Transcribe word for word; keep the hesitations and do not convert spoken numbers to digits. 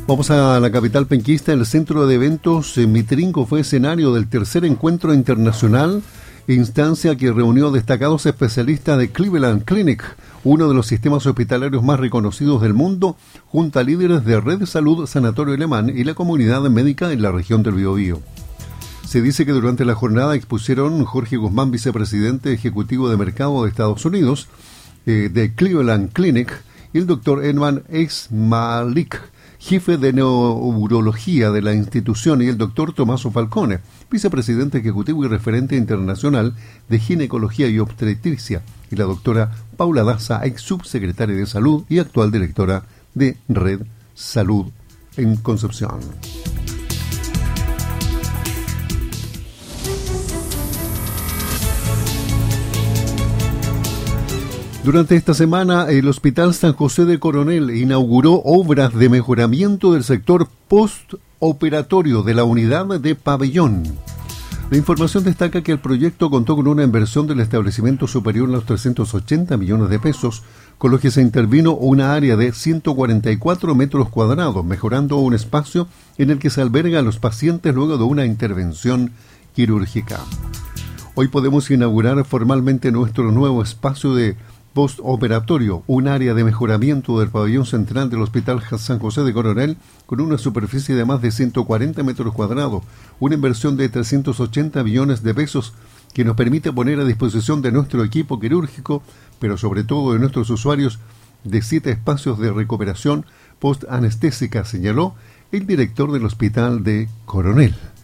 Vamos a la capital penquista. El centro de eventos en Mitrinco fue escenario del tercer encuentro internacional, instancia que reunió destacados especialistas de Cleveland Clinic, uno de los sistemas hospitalarios más reconocidos del mundo, junto a líderes de Red Salud, Sanatorio Alemán y la comunidad médica en la región del Biobío. Se dice que durante la jornada expusieron Jorge Guzmán, vicepresidente ejecutivo de mercado de Estados Unidos, eh, de Cleveland Clinic, y el doctor Edman Esmalik, jefe de neurología de la institución, y el doctor Tommaso Falcone, vicepresidente ejecutivo y referente internacional de ginecología y obstetricia, y la doctora Paula Daza, ex subsecretaria de Salud y actual directora de Red Salud en Concepción. Durante esta semana, el Hospital San José de Coronel inauguró obras de mejoramiento del sector postoperatorio de la unidad de pabellón. La información destaca que el proyecto contó con una inversión del establecimiento superior a los trescientos ochenta millones de pesos, con lo que se intervino una área de ciento cuarenta y cuatro metros cuadrados, mejorando un espacio en el que se alberga a los pacientes luego de una intervención quirúrgica. Hoy podemos inaugurar formalmente nuestro nuevo espacio de postoperatorio, un área de mejoramiento del pabellón central del Hospital San José de Coronel, con una superficie de más de ciento cuarenta metros cuadrados, una inversión de trescientos ochenta millones de pesos que nos permite poner a disposición de nuestro equipo quirúrgico, pero sobre todo de nuestros usuarios, de siete espacios de recuperación post-anestésica, señaló el director del Hospital de Coronel.